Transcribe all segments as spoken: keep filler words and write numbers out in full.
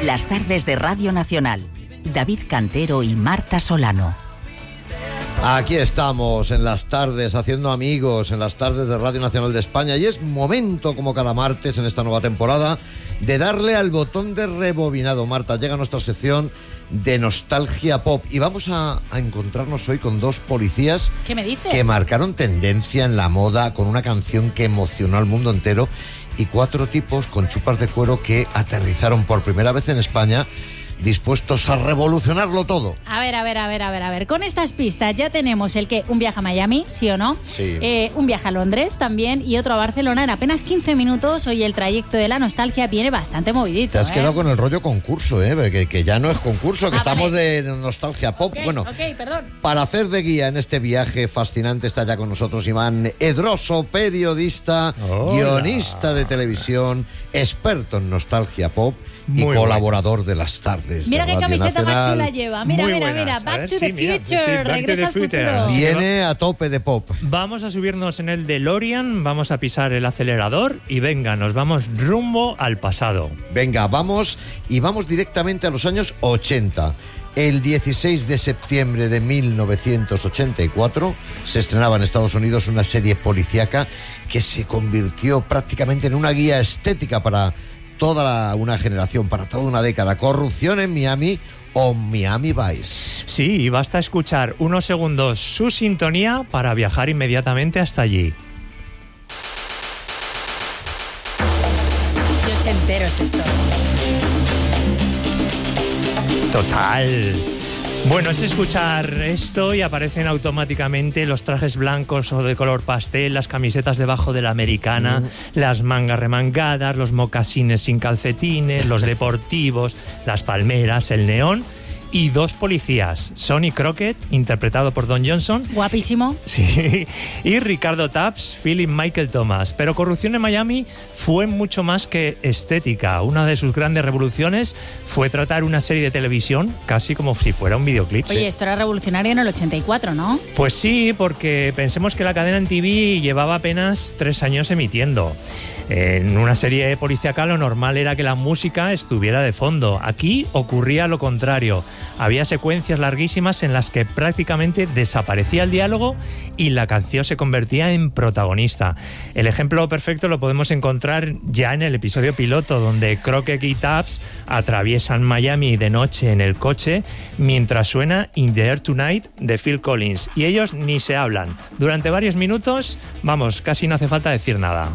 Las tardes de Radio Nacional. David Cantero y Marta Solano. Aquí estamos en las tardes, haciendo amigos, en las tardes de Radio Nacional de España. Y es momento, como cada martes en esta nueva temporada, de darle al botón de rebobinado. Marta, llega nuestra sección de nostalgia pop. Y vamos a, a encontrarnos hoy con dos policías. ¿Qué me dices? Que marcaron tendencia en la moda con una canción que emocionó al mundo entero. Y cuatro tipos con chupas de cuero que aterrizaron por primera vez en España, dispuestos a revolucionarlo todo. A ver, a ver, a ver, a ver, a ver. Con estas pistas ya tenemos el que un viaje a Miami, ¿sí o no? Sí. Eh, un viaje a Londres también y otro a Barcelona en apenas quince minutos. Hoy el trayecto de la nostalgia viene bastante movidito. Te has ¿eh? quedado con el rollo concurso, ¿eh? Que, que ya no es concurso, que ah, estamos vale. de nostalgia pop. Okay, bueno, ok, perdón. Para hacer de guía en este viaje fascinante está ya con nosotros Iván Edroso, periodista, Hola. guionista de televisión, experto en nostalgia pop y Muy colaborador buenas. de las tardes. Mira de qué Radio camiseta Nacional. más chula lleva. Mira, Muy mira, buenas. mira. A Back ver, to the sí, mira, future. sí, Back to Regreso the al future. futuro. Sí. Viene a tope de pop. Vamos a subirnos en el DeLorean, vamos a pisar el acelerador y venga, nos vamos rumbo al pasado. Venga, vamos y vamos directamente a los años ochenta. El dieciséis de septiembre de mil novecientos ochenta y cuatro se estrenaba en Estados Unidos una serie policíaca que se convirtió prácticamente en una guía estética para toda la, una generación, para toda una década. Corrupción en Miami o Miami Vice. Sí, y basta escuchar unos segundos su sintonía para viajar inmediatamente hasta allí. Qué ochentero es esto. Total. Bueno, es escuchar esto y aparecen automáticamente los trajes blancos o de color pastel, las camisetas debajo de la americana, mm. las mangas remangadas, los mocasines sin calcetines, los deportivos, las palmeras, el neón y dos policías, Sonny Crockett, interpretado por Don Johnson. Guapísimo. Sí, y Ricardo Tubbs, Philip Michael Thomas. Pero Corrupción en Miami fue mucho más que estética. Una de sus grandes revoluciones fue tratar una serie de televisión casi como si fuera un videoclip. Oye, Sí. esto era revolucionario en el ochenta y cuatro, ¿no? Pues sí, porque pensemos que la cadena en T V llevaba apenas tres años emitiendo. En una serie policíaca lo normal era que la música estuviera de fondo. Aquí ocurría lo contrario. Había secuencias larguísimas en las que prácticamente desaparecía el diálogo y la canción se convertía en protagonista. El ejemplo perfecto lo podemos encontrar ya en el episodio piloto, donde Crockett y Tubbs atraviesan Miami de noche en el coche mientras suena In the Air Tonight de Phil Collins. Y ellos ni se hablan. Durante varios minutos, vamos, casi no hace falta decir nada.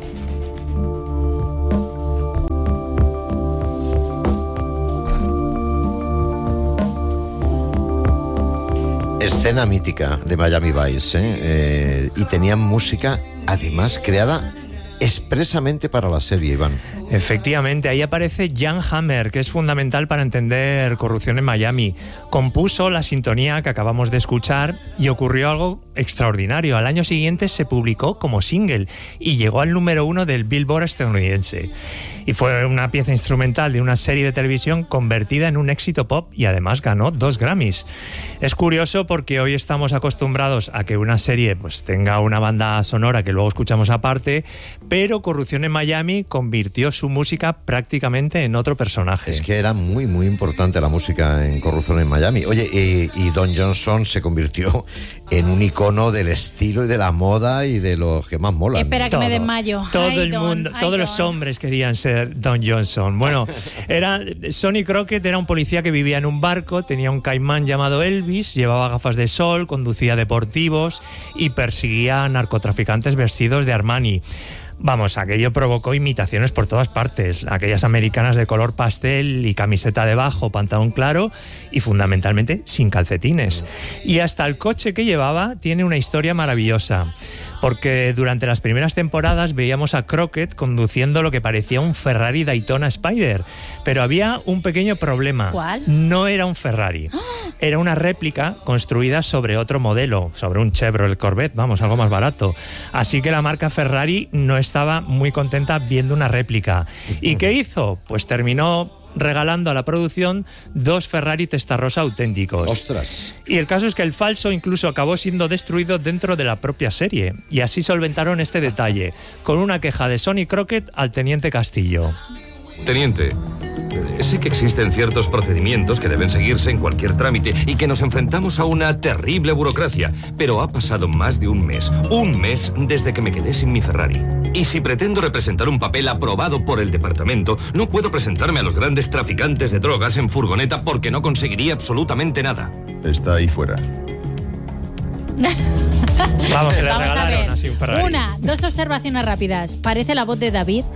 Escena mítica de Miami Vice, ¿eh? Eh, y tenían música, además, creada expresamente para la serie, Iván. Efectivamente, ahí aparece Jan Hammer, que es fundamental para entender Corrupción en Miami. Compuso la sintonía que acabamos de escuchar y ocurrió algo extraordinario. Al año siguiente se publicó como single y llegó al número uno del Billboard estadounidense. Y fue una pieza instrumental de una serie de televisión convertida en un éxito pop y además ganó dos Grammys. Es curioso porque hoy estamos acostumbrados a que una serie pues tenga una banda sonora que luego escuchamos aparte, pero Corrupción en Miami convirtió su música prácticamente en otro personaje. Es que era muy, muy importante la música en Corrupción en Miami. Oye, y, y Don Johnson se convirtió en un icono del estilo y de la moda y de los que más molan. Espera que Todo, me desmayo. Todo Ay, el Don, mundo, ay, todos los Don. hombres querían ser Don Johnson. Bueno, era Sonny Crockett era un policía que vivía en un barco, tenía un caimán llamado Elvis, llevaba gafas de sol, conducía deportivos y perseguía a narcotraficantes vestidos de Armani. Vamos, aquello provocó imitaciones por todas partes. Aquellas americanas de color pastel y camiseta debajo, pantalón claro y fundamentalmente sin calcetines. Y hasta el coche que llevaba tiene una historia maravillosa. Porque durante las primeras temporadas veíamos a Crockett conduciendo lo que parecía un Ferrari Daytona Spider. Pero había un pequeño problema. ¿Cuál? No era un Ferrari. Era una réplica construida sobre otro modelo, sobre un Chevrolet Corvette, vamos, algo más barato. Así que la marca Ferrari no estaba muy contenta viendo una réplica. ¿Y qué hizo? Pues terminó regalando a la producción dos Ferrari Testarossa auténticos. ¡Ostras! Y el caso es que el falso incluso acabó siendo destruido dentro de la propia serie. Y así solventaron este detalle, con una queja de Sonny Crockett al teniente Castillo. Teniente, Sé que existen ciertos procedimientos que deben seguirse en cualquier trámite y que nos enfrentamos a una terrible burocracia, pero ha pasado más de un mes, un mes desde que me quedé sin mi Ferrari. Y si pretendo representar un papel aprobado por el departamento, no puedo presentarme a los grandes traficantes de drogas en furgoneta porque no conseguiría absolutamente nada. Está ahí fuera. Vamos, se le Vamos a regalaron ver. así un Ferrari. Una, dos observaciones rápidas. Parece la voz de David.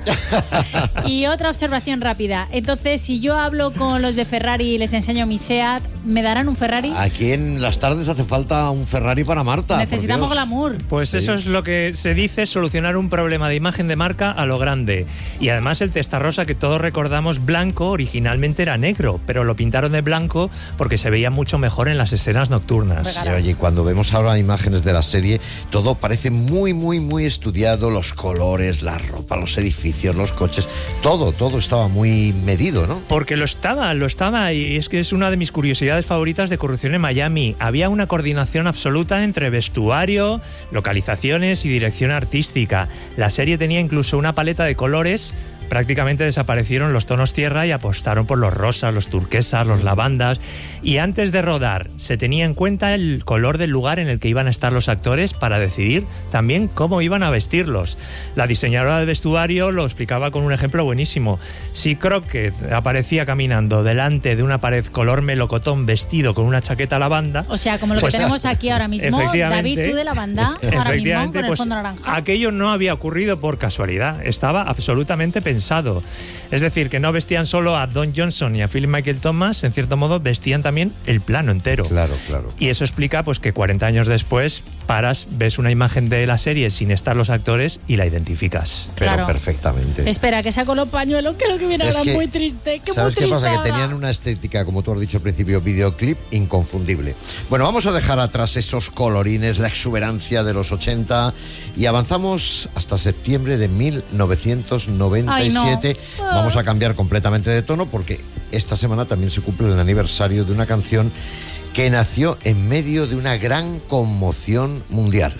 Y otra observación rápida. Entonces, si yo hablo con los de Ferrari y les enseño mi SEAT, ¿me darán un Ferrari? Aquí en las tardes hace falta un Ferrari para Marta. Necesitamos por Dios. glamour. Pues Sí. eso es lo que se dice, solucionar un problema de imagen de marca a lo grande. Y además el Testarrosa, que todos recordamos blanco, originalmente era negro, pero lo pintaron de blanco porque se veía mucho mejor en las escenas nocturnas. Sí, oye, cuando vemos ahora imágenes de la serie, todo parece muy, muy, muy estudiado. Los colores, la ropa, los edificios, los coches, todo, todo estaba muy medido, ¿no? Porque lo estaba, lo estaba, y es que es una de mis curiosidades favoritas de Corrupción en Miami. Había una coordinación absoluta entre vestuario, localizaciones y dirección artística. La serie tenía incluso una paleta de colores. Prácticamente desaparecieron los tonos tierra y apostaron por los rosas, los turquesas, los lavandas. Y antes de rodar, se tenía en cuenta el color del lugar en el que iban a estar los actores para decidir también cómo iban a vestirlos. La diseñadora de vestuario lo explicaba con un ejemplo buenísimo. Si Crockett aparecía caminando delante de una pared color melocotón vestido con una chaqueta lavanda... O sea, como lo pues, que tenemos aquí ahora mismo, efectivamente, David, tú de lavanda, ahora mismo efectivamente, con el pues, fondo naranja. aquello no había ocurrido por casualidad, estaba absolutamente pensado. Es decir, que no vestían solo a Don Johnson y a Philip Michael Thomas, en cierto modo vestían también el plano entero. Claro, claro. Y eso explica pues que cuarenta años después paras, ves una imagen de la serie sin estar los actores y la identificas. Pero Claro. perfectamente. Espera, que saco los pañuelos, que lo que viene Es ahora que, es muy triste. Que ¿sabes muy qué pasa? Que triste tenían ahora. una estética, como tú has dicho al principio, videoclip inconfundible. Bueno, vamos a dejar atrás esos colorines, la exuberancia de los ochenta y avanzamos hasta septiembre de mil novecientos noventa y siete. Ay, no. Vamos a cambiar completamente de tono porque esta semana también se cumple el aniversario de una canción que nació en medio de una gran conmoción mundial.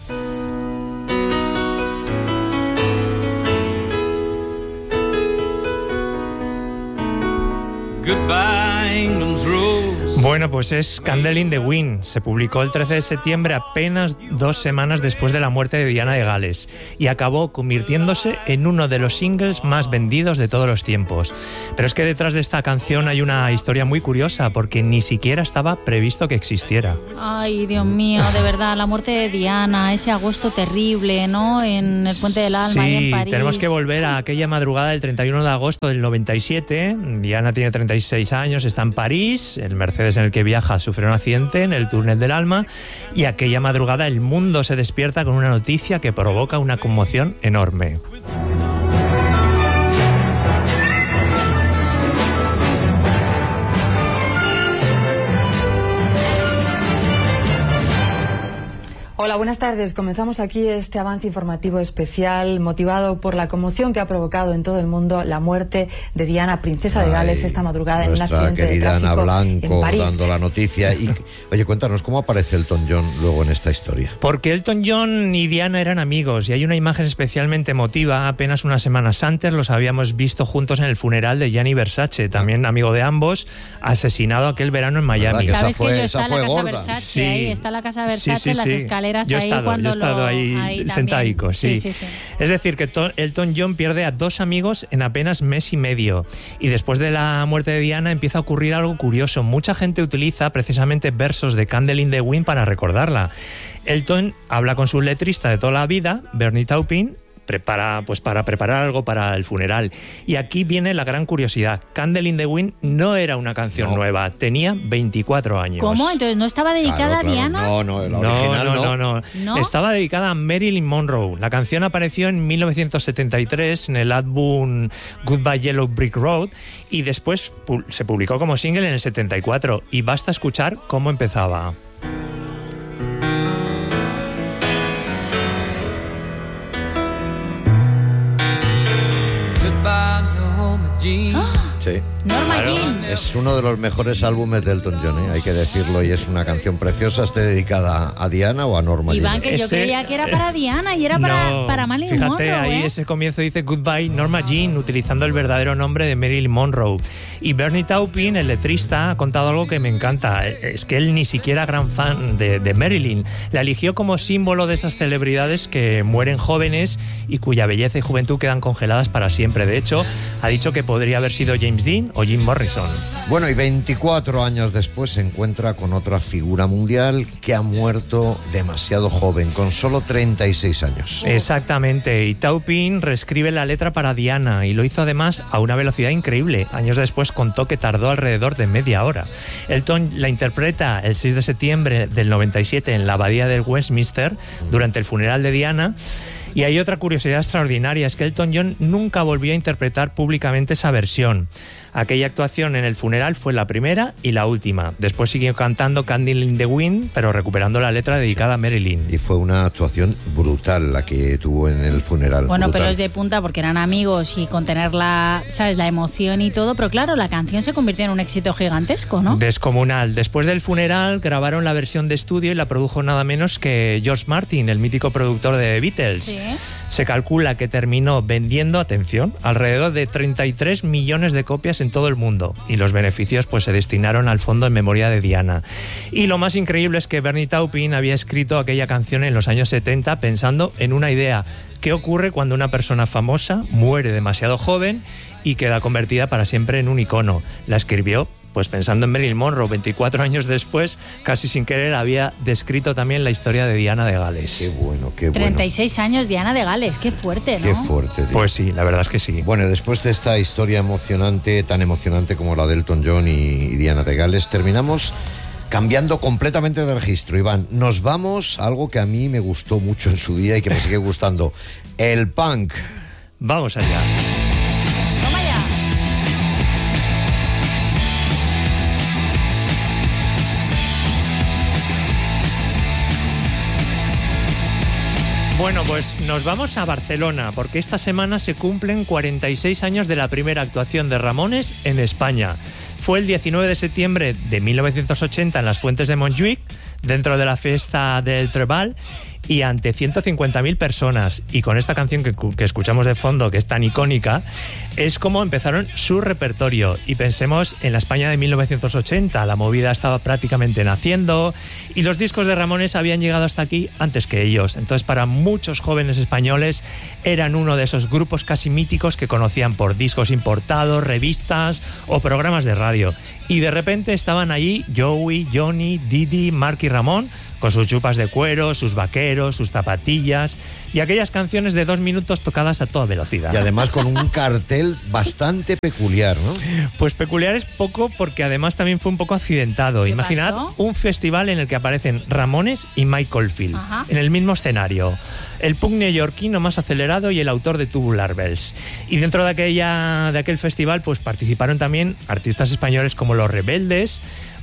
Goodbye, England's rose. Bueno, pues es Candle in the Wind. Se publicó el trece de septiembre, apenas dos semanas después de la muerte de Diana de Gales, y acabó convirtiéndose en uno de los singles más vendidos de todos los tiempos. Pero es que detrás de esta canción hay una historia muy curiosa, porque ni siquiera estaba previsto que existiera. Ay, Dios mío, de verdad, la muerte de Diana, ese agosto terrible, ¿no? En el Puente del Alma, ahí en Sí, París. tenemos que volver a aquella madrugada del treinta y uno de agosto del noventa y siete. Diana tiene treinta y seis años, está en París, el Mercedes en el que viaja sufre un accidente en el túnel del Alma, y aquella madrugada el mundo se despierta con una noticia que provoca una conmoción enorme. Hola, buenas tardes. Comenzamos aquí este avance informativo especial motivado por la conmoción que ha provocado en todo el mundo la muerte de Diana, princesa de Gales, Ay, esta madrugada en un nuestra accidente de querida tráfico Ana en Blanco París. dando la noticia. Y, oye, cuéntanos, ¿cómo aparece Elton John luego en esta historia? Porque Elton John y Diana eran amigos, y hay una imagen especialmente emotiva. Apenas unas semanas antes los habíamos visto juntos en el funeral de Gianni Versace, también amigo de ambos, asesinado aquel verano en Miami. ¿Verdad que esa ¿Sabes fue- que yo esa está en la fue casa gorda? Versace Sí. ahí? Está la casa Sí, Versace, sí, las sí. escaleras Yo he ahí estado, cuando yo he estado lo... ahí, también. sentadico, sí. Sí, sí, sí. Es decir, que to- Elton John pierde a dos amigos en apenas mes y medio. Y después de la muerte de Diana empieza a ocurrir algo curioso. Mucha gente utiliza precisamente versos de Candle in the Wind para recordarla. Elton habla con su letrista de toda la vida, Bernie Taupin, prepara, pues para preparar algo para el funeral. Y aquí viene la gran curiosidad. Candle in the Wind no era una canción No. nueva, tenía veinticuatro años. ¿Cómo? Entonces, ¿no estaba dedicada Claro, a claro. Diana? No, no, la No, original no, no. no, no, ¿No? Estaba dedicada a Marilyn Monroe. La canción apareció en mil novecientos setenta y tres en el álbum Goodbye Yellow Brick Road, y después pu- se publicó como single en el setenta y cuatro, y basta escuchar cómo empezaba. Goodbye, Norma Jean. Sí. Norma Claro. Jean. Es uno de los mejores álbumes de Elton John, ¿eh? Hay que decirlo, y es una canción preciosa. ¿Esté dedicada a Diana o a Norma Jean? Iván, que yo Ese- creía que era para Diana y era para, No, para Marilyn fíjate, Monroe. ahí ¿eh? ese comienzo dice Goodbye Norma Jean, utilizando el verdadero nombre de Marilyn Monroe. Y Bernie Taupin, el letrista, ha contado algo que me encanta. Es que él ni siquiera gran fan de, de Marilyn. La eligió como símbolo de esas celebridades que mueren jóvenes y cuya belleza y juventud quedan congeladas para siempre. De hecho, ha dicho que podría haber sido James Dean o Jim Morrison. Bueno, y veinticuatro años después se encuentra con otra figura mundial que ha muerto demasiado joven, con solo treinta y seis años. Exactamente, y Taupin reescribe la letra para Diana y lo hizo además a una velocidad increíble. Años después contó que tardó alrededor de media hora. Elton la interpreta el seis de septiembre del noventa y siete en la abadía del Westminster durante el funeral de Diana. Y hay otra curiosidad extraordinaria, es que Elton John nunca volvió a interpretar públicamente esa versión. Aquella actuación en el funeral fue la primera y la última. Después siguió cantando Candle in the Wind, pero recuperando la letra dedicada a Marilyn. Y fue una actuación brutal la que tuvo en el funeral. Bueno, brutal. pelos de punta porque eran amigos y con tener la, ¿sabes? La emoción y todo, pero claro, la canción se convirtió en un éxito gigantesco, ¿no? Descomunal. Después del funeral grabaron la versión de estudio y la produjo nada menos que George Martin, el mítico productor de The Beatles. Sí. Se calcula que terminó vendiendo, atención, alrededor de treinta y tres millones de copias en todo el mundo, y los beneficios pues se destinaron al fondo en memoria de Diana. Y lo más increíble es que Bernie Taupin había escrito aquella canción en los años setenta pensando en una idea: ¿qué ocurre cuando una persona famosa muere demasiado joven y queda convertida para siempre en un icono? La escribió pues pensando en Marilyn Monroe. Veinticuatro años después, casi sin querer, había descrito también la historia de Diana de Gales. Qué bueno, qué bueno. treinta y seis años, Diana de Gales, qué fuerte, ¿no? Qué fuerte, tío. Pues sí, la verdad es que sí. Bueno, después de esta historia emocionante, tan emocionante como la de Elton John y, y Diana de Gales, terminamos cambiando completamente de registro. Iván, nos vamos a algo que a mí me gustó mucho en su día y que me sigue gustando: el punk. Vamos allá. Toma ya. Bueno, pues nos vamos a Barcelona, porque esta semana se cumplen cuarenta y seis años de la primera actuación de Ramones en España. Fue el diecinueve de septiembre de mil novecientos ochenta en las Fuentes de Montjuïc, dentro de la fiesta del Treball, y ante ciento cincuenta mil personas. Y con esta canción que, que escuchamos de fondo, que es tan icónica, es como empezaron su repertorio. Y pensemos en la España de mil novecientos ochenta, la movida estaba prácticamente naciendo y los discos de Ramones habían llegado hasta aquí antes que ellos. Entonces, para muchos jóvenes españoles eran uno de esos grupos casi míticos que conocían por discos importados, revistas o programas de radio. Y de repente estaban allí Joey, Johnny, Didi, Mark y Ramón, con sus chupas de cuero, sus vaqueros, sus zapatillas y aquellas canciones de dos minutos tocadas a toda velocidad. Y además con un cartel bastante peculiar, ¿no? Pues peculiar es poco, porque además también fue un poco accidentado. ¿Qué Imaginad pasó? un festival en el que aparecen Ramones y Mike Oldfield Ajá. en el mismo escenario. El punk neoyorquino más acelerado y el autor de Tubular Bells. Y dentro de aquella de aquel festival pues participaron también artistas españoles como Los Rebeldes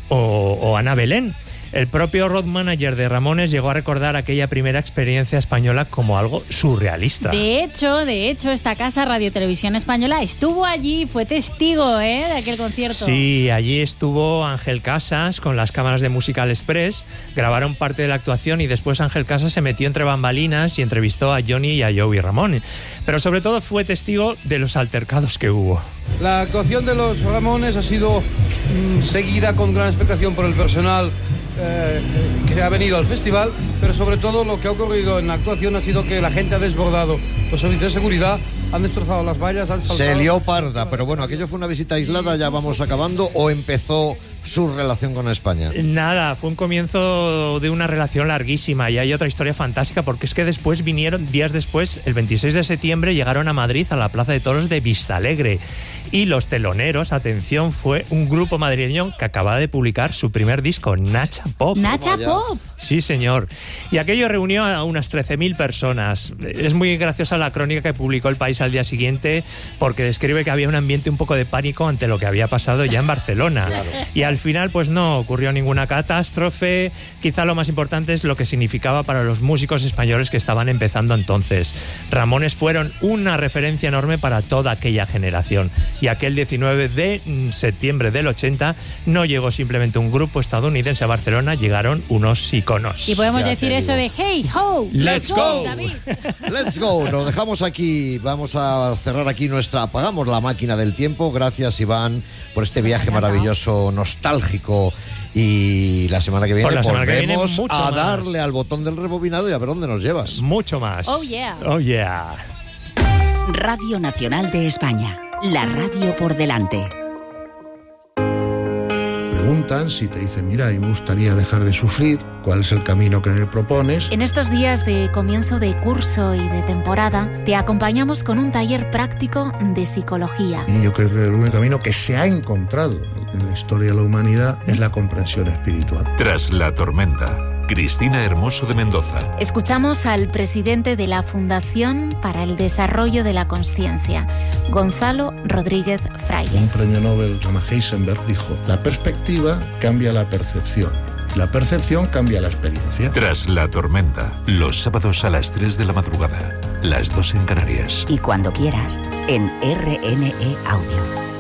o, o Ana Belén. El propio road manager de Ramones llegó a recordar aquella primera experiencia española como algo surrealista. De hecho, de hecho, esta casa Radio Televisión Española estuvo allí, fue testigo, ¿eh? De aquel concierto. Sí, allí estuvo Ángel Casas con las cámaras de Musical Express, grabaron parte de la actuación y después Ángel Casas se metió entre bambalinas y entrevistó a Johnny y a Joey Ramón. Pero sobre todo fue testigo de los altercados que hubo. La actuación de los Ramones ha sido mmm, seguida con gran expectación por el personal eh, que ha venido al festival, pero sobre todo lo que ha ocurrido en la actuación ha sido que la gente ha desbordado. Los servicios de seguridad han destrozado las vallas, han saltado... Se lió parda, pero bueno, aquello fue una visita aislada, ya vamos acabando, o empezó su relación con España. Nada, fue un comienzo de una relación larguísima y hay otra historia fantástica, porque es que después vinieron, días después, el veintiséis de septiembre, llegaron a Madrid, a la Plaza de Toros de Vistalegre. Y los teloneros, atención, fue un grupo madrileño que acababa de publicar su primer disco, Nacha Pop. Nacha Pop. Sí, señor. Y aquello reunió a unas trece mil personas. Es muy graciosa la crónica que publicó El País al día siguiente, porque describe que había un ambiente un poco de pánico ante lo que había pasado ya en Barcelona. Claro. Y al al final pues no ocurrió ninguna catástrofe. Quizá lo más importante es lo que significaba para los músicos españoles que estaban empezando entonces. Ramones fueron una referencia enorme para toda aquella generación, y aquel diecinueve de septiembre del ochenta no llegó simplemente un grupo estadounidense a Barcelona, llegaron unos iconos. Y podemos Ya decir te eso digo. de hey ho, Let's go. David. Let's go, nos dejamos aquí, vamos a cerrar aquí nuestra, apagamos la máquina del tiempo. Gracias, Iván, por este viaje maravilloso, nostálgico, y la semana que viene Por la semana que volvemos viene mucho a más. darle al botón del rebobinado y a ver dónde nos llevas. Mucho más. Oh, yeah. Oh yeah. Radio Nacional de España. La radio por delante. Preguntan si te dicen, mira, a mí me gustaría dejar de sufrir, ¿cuál es el camino que me propones? En estos días de comienzo de curso y de temporada, te acompañamos con un taller práctico de psicología. Y yo creo que el único camino que se ha encontrado en la historia de la humanidad es la comprensión espiritual. Tras la tormenta, Cristina Hermoso de Mendoza. Escuchamos al presidente de la Fundación para el Desarrollo de la Consciencia, Gonzalo Rodríguez Fraile. Un premio Nobel, Rama Heisenberg, dijo, la perspectiva cambia la percepción, la percepción cambia la experiencia. Tras la tormenta, los sábados a las tres de la madrugada, las dos en Canarias. Y cuando quieras, en R N E Audio.